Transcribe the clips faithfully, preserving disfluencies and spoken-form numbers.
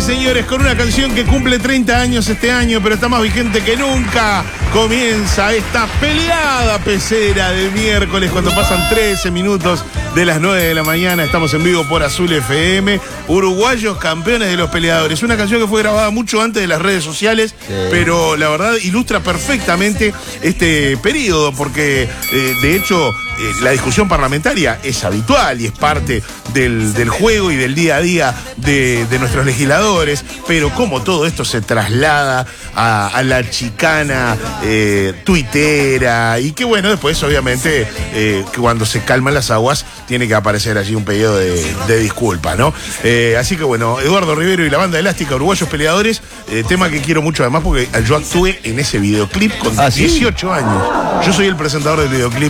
señores, con una canción que cumple treinta años este año, pero está más vigente que nunca. Comienza esta peleada pecera de miércoles cuando pasan trece minutos de las nueve de la mañana. Estamos en vivo por Azul F M. Uruguayos campeones de los peleadores. Una canción que fue grabada mucho antes de las redes sociales, sí, pero la verdad ilustra perfectamente este periodo, porque eh, de hecho eh, la discusión parlamentaria es habitual y es parte del, del juego y del día a día de, de nuestros legisladores, pero cómo todo esto se traslada a, a la chicana eh, tuitera, y que bueno, después obviamente eh, que cuando se calman las aguas tiene que aparecer allí un pedido de, de disculpa, ¿no? Eh, así que bueno, Eduardo Rivero y la banda elástica, Uruguayos Peleadores, eh, tema que quiero mucho además porque yo actué en ese videoclip con ¿Ah, dieciocho sí? años. Yo soy el presentador del videoclip,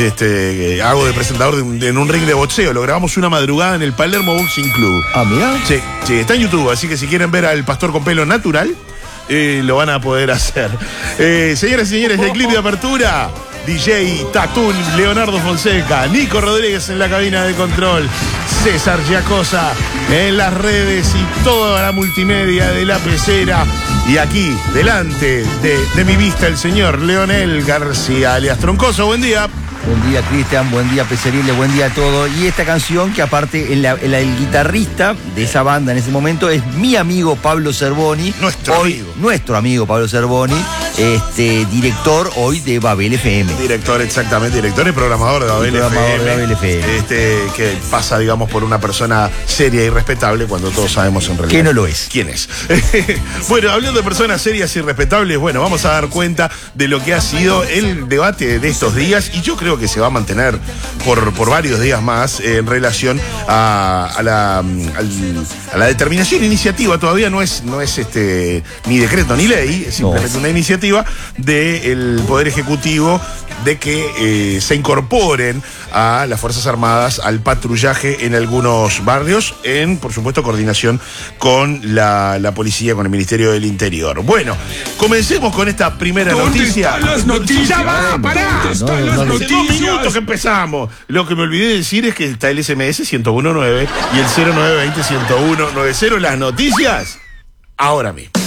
este, hago de presentador de un, de, en un ring de boxeo, lo grabamos una madrugada en el Palermo Boxing Club. Ah, mira. Sí, sí, está en YouTube, así que si quieren ver al pastor con pelo natural, eh, lo van a poder hacer. Eh, señoras y señores, el clip de apertura, D J Tatún, Leonardo Fonseca, Nico Rodríguez en la cabina de control, César Giacosa en las redes y toda la multimedia de la pecera. Y aquí, delante de, de mi vista, el señor Leonel García, alias Troncoso. Buen día. Buen día, Cristian, buen día, Pecerile, buen día a todos. Y esta canción, que aparte el, el, el guitarrista de esa banda en ese momento es mi amigo Pablo Zerboni. Nuestro hoy, amigo. Nuestro amigo Pablo Zerboni, este, director hoy de Babel F M. Director, exactamente, director y programador de Babel, programador F M. De Babel F M. Este, que pasa, digamos, por una persona seria y respetable cuando todos sabemos en realidad. Que no lo es. ¿Quién es? Bueno, hablando de personas serias y respetables, bueno, vamos a dar cuenta de lo que ha sido el debate de estos días, y yo creo que se va a mantener por, por varios días más eh, en relación a, a, la, al, a la determinación iniciativa. Todavía no es, no es este, ni decreto ni ley, es simplemente no. una iniciativa del Poder Ejecutivo de que eh, se incorporen a las Fuerzas Armadas al patrullaje en algunos barrios, en, por supuesto, coordinación con la, la policía, con el Ministerio del Interior. Bueno, comencemos con esta primera ¿Dónde noticia. Están las noticias? ¡Ya va! ¡Pará! ¿Dónde están las noticias? Dos minutos que empezamos. Lo que me olvidé de decir es que está el S M S ciento uno nueve y el cero nueve dos cero ciento uno noventa. Las noticias ahora mismo.